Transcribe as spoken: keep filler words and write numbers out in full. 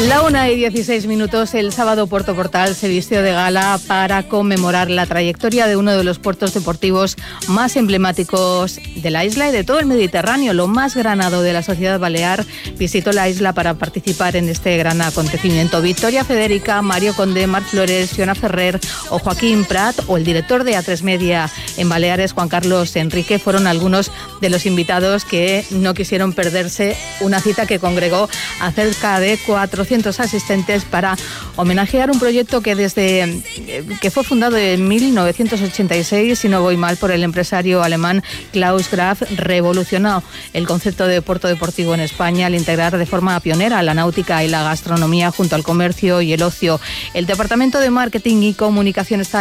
La una y dieciséis minutos, el sábado Puerto Portal se vistió de gala para conmemorar la trayectoria de uno de los puertos deportivos más emblemáticos de la isla y de todo el Mediterráneo. Lo más granado de la sociedad balear visitó la isla para participar en este gran acontecimiento. Victoria Federica, Mario Conde, Marc Flores, Fiona Ferrer o Joaquín Prat o el director de A tres Media en Baleares, Juan Carlos Enrique, fueron algunos de los invitados que no quisieron perderse una cita que congregó a cerca de cuatrocientos asistentes para homenajear un proyecto que desde que fue fundado en mil novecientos ochenta y seis, si no voy mal, por el empresario alemán Klaus Graf, revolucionó el concepto de puerto deportivo en España al integrar de forma pionera la náutica y la gastronomía junto al comercio y el ocio. El Departamento de Marketing y Comunicación está